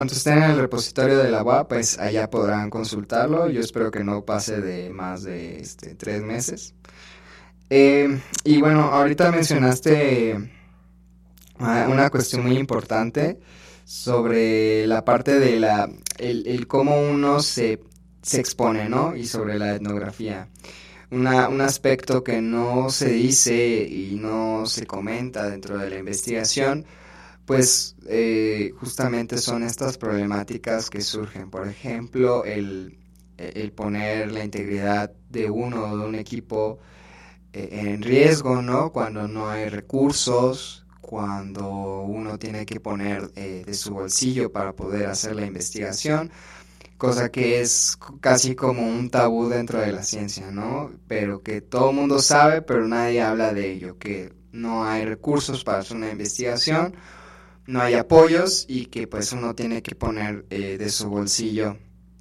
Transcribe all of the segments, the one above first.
cuanto estén en el repositorio de la UAP, pues allá podrán consultarlo. Yo espero que no pase de más de 3 meses. Y bueno, ahorita mencionaste una cuestión muy importante sobre la parte de el cómo uno se expone, ¿no? Y sobre la etnografía. Un aspecto que no se dice y no se comenta dentro de la investigación, pues justamente son estas problemáticas que surgen. Por ejemplo, el poner la integridad de uno o de un equipo en riesgo, ¿no? Cuando no hay recursos, cuando uno tiene que poner de su bolsillo para poder hacer la investigación, cosa que es casi como un tabú dentro de la ciencia, ¿no? Pero que todo el mundo sabe, pero nadie habla de ello, que no hay recursos para hacer una investigación, no hay apoyos y que pues uno tiene que poner de su bolsillo.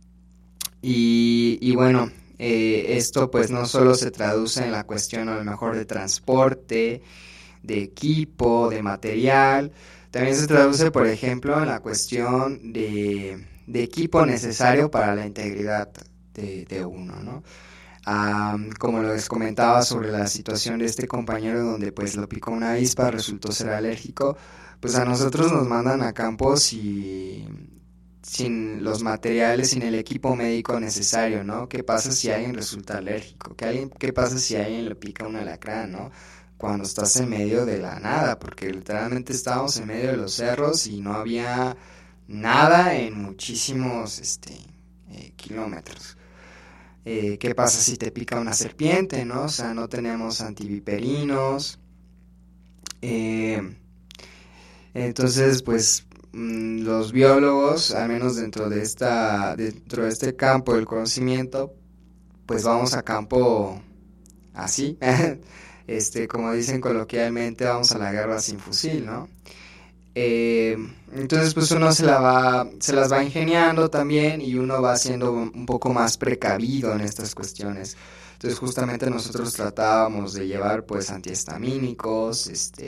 Y bueno, esto pues no solo se traduce en la cuestión a lo mejor de transporte, de equipo, de material, también se traduce por ejemplo en la cuestión de equipo necesario para la integridad de uno, ¿no? Como les comentaba sobre la situación de este compañero donde pues lo picó una avispa, resultó ser alérgico, pues a nosotros nos mandan a campos y sin los materiales, sin el equipo médico necesario, ¿no? ¿Qué pasa si alguien resulta alérgico? ¿Qué pasa si a alguien le pica un alacrán, ¿no? Cuando estás en medio de la nada, porque literalmente estábamos en medio de los cerros y no había nada en muchísimos kilómetros. ¿Qué pasa si te pica una serpiente, no? O sea, no tenemos antiviperinos. Eh, entonces, pues los biólogos, al menos dentro de este campo del conocimiento, pues vamos a campo así, como dicen coloquialmente, vamos a la guerra sin fusil, ¿no? Eh, entonces pues uno se las va ingeniando también y uno va siendo un poco más precavido en estas cuestiones. Entonces justamente nosotros tratábamos de llevar pues antihistamínicos,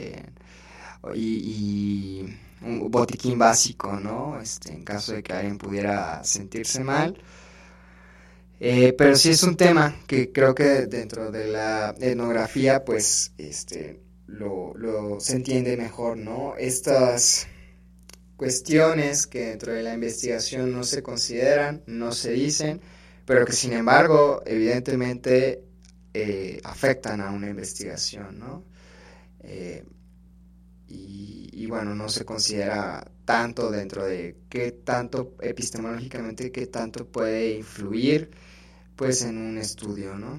y un botiquín básico, ¿no? En caso de que alguien pudiera sentirse mal. Pero sí es un tema que creo que dentro de la etnografía, pues, se entiende mejor, ¿no? Estas cuestiones que dentro de la investigación no se consideran, no se dicen, pero que sin embargo, evidentemente, afectan a una investigación, ¿no? Eh, y bueno, no se considera tanto dentro de qué tanto epistemológicamente, qué tanto puede influir pues en un estudio, ¿no?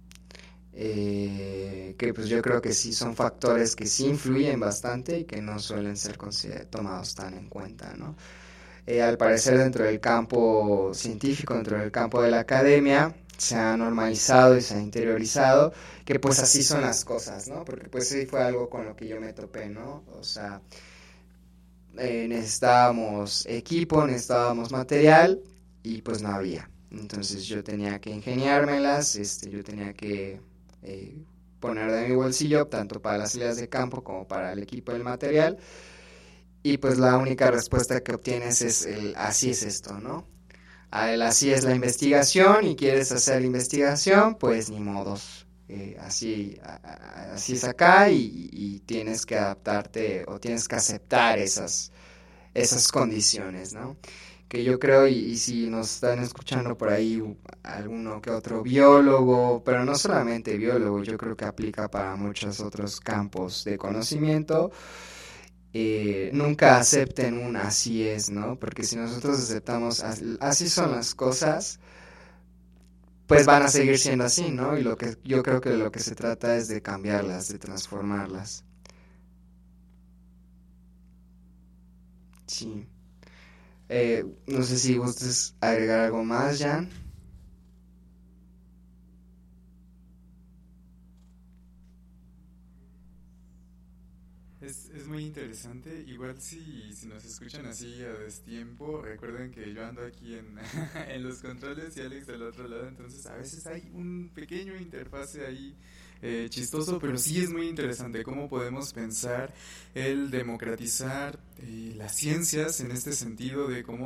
Que pues yo creo que sí son factores que sí influyen bastante y que no suelen ser tomados tan en cuenta, ¿no? Al parecer dentro del campo científico, dentro del campo de la academia, se ha normalizado y se ha interiorizado que pues así son las cosas, ¿no? Porque pues sí fue algo con lo que yo me topé, ¿no? O sea, necesitábamos equipo, necesitábamos material y pues no había. Entonces yo tenía que ingeniármelas, yo tenía que eh, poner de mi bolsillo tanto para las salidas de campo como para el equipo y el material. Y pues la única respuesta que obtienes es el así es esto, ¿no? El así es la investigación y quieres hacer investigación, pues ni modos. Así es acá y tienes que adaptarte o tienes que aceptar esas condiciones, ¿no? Que yo creo, y si nos están escuchando por ahí alguno que otro biólogo, pero no solamente biólogo, yo creo que aplica para muchos otros campos de conocimiento, nunca acepten un así es, ¿no? Porque si nosotros aceptamos así son las cosas, pues van a seguir siendo así, ¿no? Y lo que yo creo que lo que se trata es de cambiarlas, de transformarlas. Sí. No sé si gustes agregar algo más, Jan. Es muy interesante. Igual si nos escuchan así a destiempo, recuerden que yo ando aquí en, en los controles y Alex del otro lado, entonces a veces hay un pequeño interfase ahí chistoso, pero sí es muy interesante cómo podemos pensar el democratizar las ciencias en este sentido de cómo